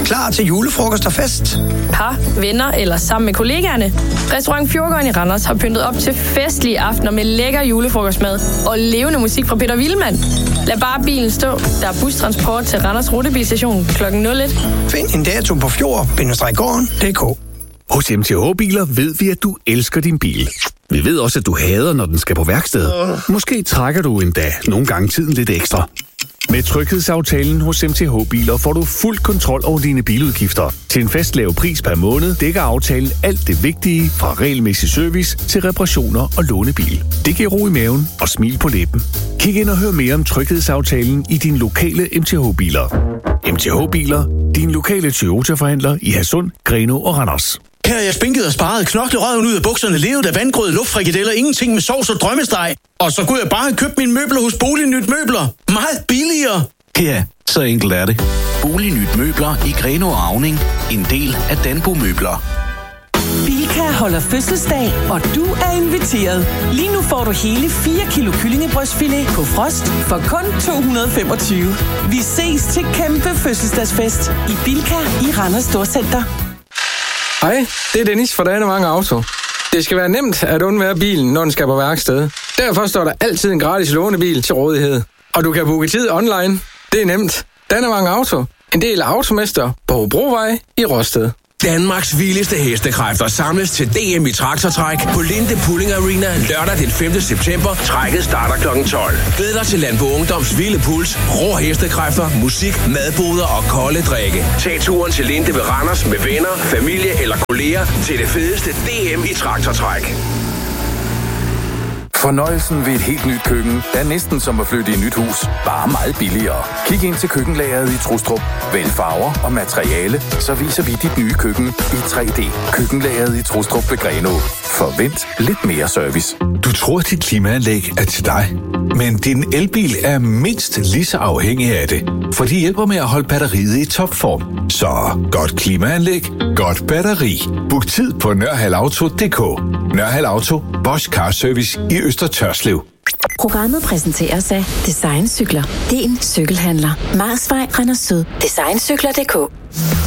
klar til julefrokost og fest. Par, venner eller sammen med kollegaerne. Restaurant Fjordgården i Randers har pyntet op til festlige aftener med lækker julefrokostmad og levende musik fra Peter Wilman. Lad bare bilen stå. Der er bustransport til Randers Rutebilstation kl. 01. Find en dato på fjord-gården.dk. Hos MTH Biler ved vi, at du elsker din bil. Vi ved også, at du hader, når den skal på værksted. Måske trækker du endda nogle gange tiden lidt ekstra. Med tryghedsaftalen hos MTH Biler får du fuld kontrol over dine biludgifter. Til en fast lav pris per måned dækker aftalen alt det vigtige fra regelmæssig service til reparationer og lånebil. Det giver ro i maven og smil på læben. Kig ind og hør mere om tryghedsaftalen i din lokale MTH Biler. MTH Biler, din lokale Toyota-forhandler i Hadsund, Grenaa og Randers. Her er jeg spinket og sparet, knoklet røven ud af bukserne, levet af vandgrød, luftfrikadeller, ingenting med sovs og drømmesteg. Og så kunne jeg bare have købt mine møbler hos Bolignyt Møbler. Meget billigere. Ja, så enkelt er det. Bolignyt Møbler i Grenaa og Auning. En del af Danbo Møbler. Bilka holder fødselsdag, og du er inviteret. Lige nu får du hele 4 kilo kyllingebrystfilet på frost for kun 225. Vi ses til kæmpe fødselsdagsfest i Bilka i Randers Storcenter. Hej, det er Dennis fra Danevang Auto. Det skal være nemt at undvære bilen, når den skal på værksted. Derfor står der altid en gratis lånebil til rådighed. Og du kan booke tid online. Det er nemt. Danevang Auto. En del af Automester på Hobrovej i Rosted. Danmarks vildeste hestekræfter samles til DM i traktortræk på Linde Pulling Arena lørdag den 5. september. Trækket starter kl. 12. Glæd dig til Landbo Ungdoms vilde puls, rå hestekræfter, musik, madboder og kolde drikke. Tag turen til Linde ved Randers med venner, familie eller kolleger til det fedeste DM i traktortræk. Fornøjelsen ved et helt nyt køkken er næsten som at flytte i et nyt hus, bare meget billigere. Kig ind til køkkenlageret i Trustrup. Vælg farver og materiale, så viser vi dit nye køkken i 3D. Køkkenlageret i Trustrup ved Grenaa. Forvent lidt mere service. Du tror, dit klimaanlæg er til dig, men din elbil er mindst lige så afhængig af det, for de hjælper med at holde batteriet i topform. Så godt klimaanlæg, godt batteri. Book tid på nørhalauto.dk. Nørhal Auto, Bosch Car Service i Øster Tørslev. Programmet præsenteres af Design Cykler. Din cykelhandler. Marsvej, Randers Syd. Designcykler.dk.